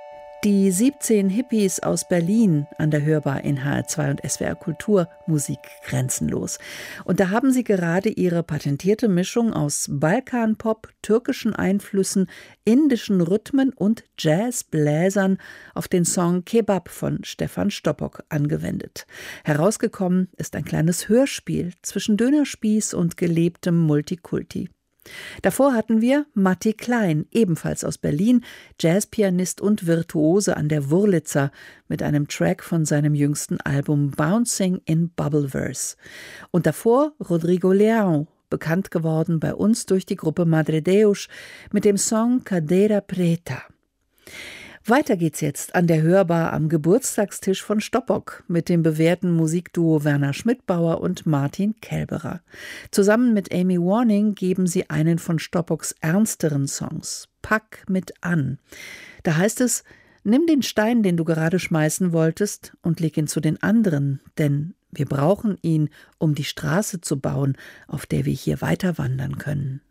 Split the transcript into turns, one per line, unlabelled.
Die 17 Hippies aus Berlin an der Hörbar in HR2 und SWR Kultur, Musik grenzenlos. Und da haben sie gerade ihre patentierte Mischung aus Balkanpop, türkischen Einflüssen, indischen Rhythmen und Jazzbläsern auf den Song Kebab von Stefan Stoppock angewendet. Herausgekommen ist ein kleines Hörspiel zwischen Dönerspieß und gelebtem Multikulti. Davor hatten wir Matti Klein, ebenfalls aus Berlin, Jazzpianist und Virtuose an der Wurlitzer, mit einem Track von seinem jüngsten Album Bouncing in Bubbleverse. Und davor Rodrigo Leão, bekannt geworden bei uns durch die Gruppe Madre Deus, mit dem Song Cadeira Preta. Weiter geht's jetzt an der Hörbar am Geburtstagstisch von Stoppock mit dem bewährten Musikduo Werner Schmidbauer und Martin Kelberer. Zusammen mit Amy Warning geben sie einen von Stoppocks ernsteren Songs, Pack mit an. Da heißt es, nimm den Stein, den du gerade schmeißen wolltest, und leg ihn zu den anderen, denn wir brauchen ihn, um die Straße zu bauen, auf der wir hier weiter wandern können.